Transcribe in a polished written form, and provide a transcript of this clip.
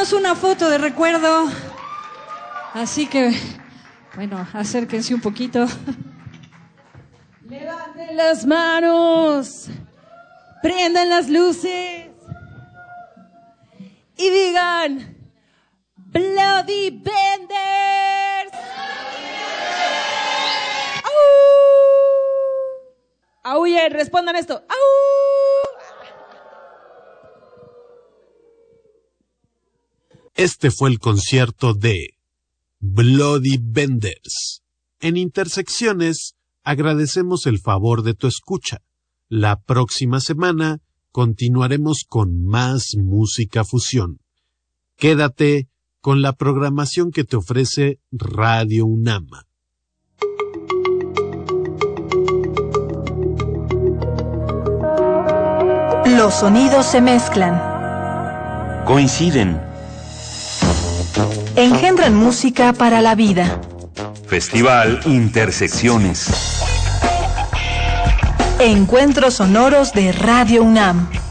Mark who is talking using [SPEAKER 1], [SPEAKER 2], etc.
[SPEAKER 1] tomarnos una foto de recuerdo. Así que, bueno, acérquense un poquito. Levanten las manos. Prendan las luces. Y digan: Bloody Benders. Aúllen, respondan esto. ¡Au!
[SPEAKER 2] Este fue el concierto de Bloody Benders. En Intersecciones agradecemos el favor de tu escucha. La próxima semana continuaremos con más música fusión. Quédate con la programación que te ofrece Radio UNAM.
[SPEAKER 3] Los sonidos se mezclan,
[SPEAKER 4] coinciden,
[SPEAKER 3] engendran música para la vida.
[SPEAKER 4] Festival Intersecciones.
[SPEAKER 3] Encuentros sonoros de Radio UNAM.